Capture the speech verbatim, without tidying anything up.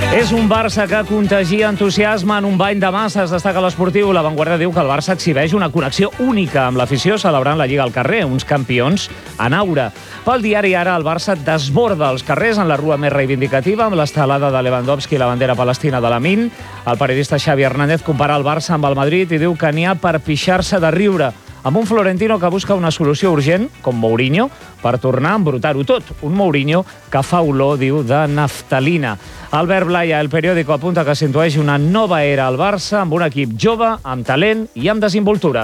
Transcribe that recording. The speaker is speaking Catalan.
És un Barça que contagia entusiasme en un bany de masses, destaca l'Esportiu. La Vanguardia diu que el Barça exhibeix una connexió única amb l'afició celebrant la Lliga al carrer, uns campions en aura. Pel diari Ara, el Barça desborda els carrers en la rua més reivindicativa amb l'estelada de Lewandowski i la bandera palestina de l'Amin. El periodista Xavi Hernández compara el Barça amb el Madrid i diu que n'hi ha per pixar-se de riure, amb un Florentino que busca una solució urgent, com Mourinho, per tornar a embrutar-ho tot. Un Mourinho que fa olor, diu, de naftalina. Albert Blaya, El Periódico, apunta que s'intueix una nova era al Barça amb un equip jove, amb talent i amb desimboltura.